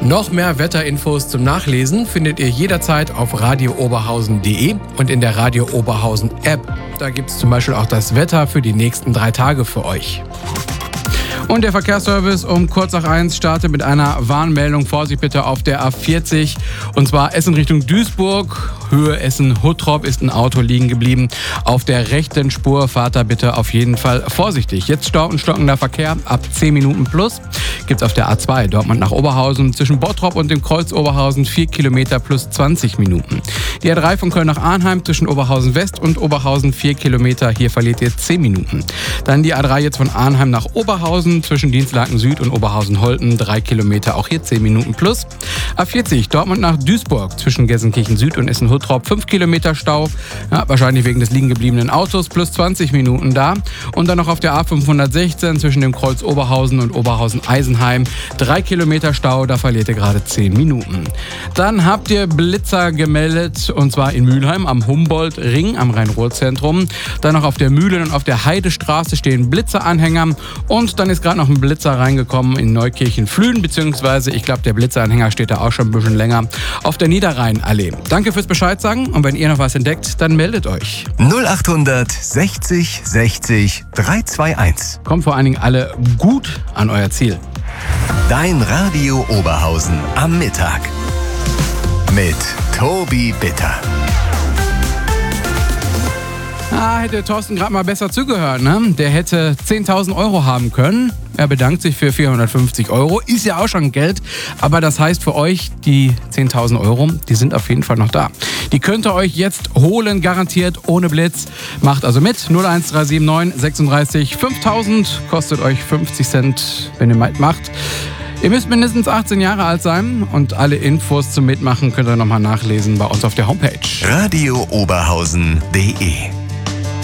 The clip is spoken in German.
Noch mehr Wetterinfos zum Nachlesen findet ihr jederzeit auf radiooberhausen.de und in der Radio Oberhausen App. Da gibt es zum Beispiel auch das Wetter für die nächsten 3 Tage für euch. Und der Verkehrsservice um kurz nach 1 startet mit einer Warnmeldung. Vorsicht bitte auf der A40. Und zwar Essen Richtung Duisburg. Höhe Essen-Huttrop ist ein Auto liegen geblieben. Auf der rechten Spur fahrt da bitte auf jeden Fall vorsichtig. Jetzt Stau und stockender Verkehr ab 10 Minuten plus. Gibt's auf der A2 Dortmund nach Oberhausen zwischen Bottrop und dem Kreuz Oberhausen 4 Kilometer plus 20 Minuten. Die A3 von Köln nach Arnheim zwischen Oberhausen West und Oberhausen 4 Kilometer. Hier verliert ihr 10 Minuten. Dann die A3 jetzt von Arnheim nach Oberhausen zwischen Dienstlaken Süd und Oberhausen-Holten 3 Kilometer. Auch hier 10 Minuten plus. A40 Dortmund nach Duisburg zwischen Gelsenkirchen Süd und Essen-Huttrop 5 Kilometer Stau. Ja, wahrscheinlich wegen des liegen gebliebenen Autos plus 20 Minuten da. Und dann noch auf der A516 zwischen dem Kreuz Oberhausen und Oberhausen-Eisenheim 3 Kilometer Stau. Da verliert ihr gerade 10 Minuten. Dann habt ihr Blitzer gemeldet und zwar in Mülheim am Humboldt-Ring am Rhein-Ruhr-Zentrum. Dann noch auf der Mühlen und auf der Heidestraße stehen Blitzeranhänger. Und dann ist gerade noch ein Blitzer reingekommen in Neukirchen-Flühen, beziehungsweise ich glaube, der Blitzeranhänger steht da auch schon ein bisschen länger auf der Niederrheinallee. Danke fürs Bescheid sagen und wenn ihr noch was entdeckt, dann meldet euch. 0800 60 60 321. Kommt vor allen Dingen alle gut an euer Ziel. Dein Radio Oberhausen am Mittag mit Tobi Bitter. Hätte Thorsten gerade mal besser zugehört, ne? Der hätte 10.000 Euro haben können. Er bedankt sich für 450 Euro. Ist ja auch schon Geld. Aber das heißt für euch, die 10.000 Euro, die sind auf jeden Fall noch da. Die könnt ihr euch jetzt holen, garantiert, ohne Blitz. Macht also mit. 01379 36 5000. Kostet euch 50 Cent, wenn ihr mitmacht. Ihr müsst mindestens 18 Jahre alt sein und alle Infos zum Mitmachen könnt ihr nochmal nachlesen bei uns auf der Homepage. radiooberhausen.de